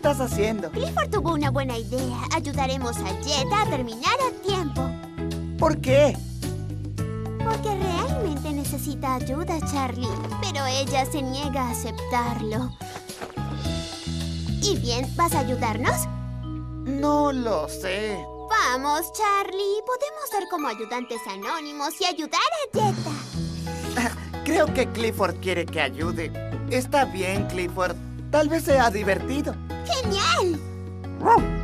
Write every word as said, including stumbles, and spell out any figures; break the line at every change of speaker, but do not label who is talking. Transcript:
estás haciendo?
Clifford tuvo una buena idea. Ayudaremos a Jet a terminar a tiempo.
¿Por qué?
Porque realmente necesita ayuda, Charlie. Pero ella se niega a aceptarlo. ¿Y bien, vas a ayudarnos?
No lo sé.
Vamos, Charlie. Podemos ser como ayudantes anónimos y ayudar a Jetta.
Creo que Clifford quiere que ayude. Está bien, Clifford. Tal vez sea divertido.
¡Genial!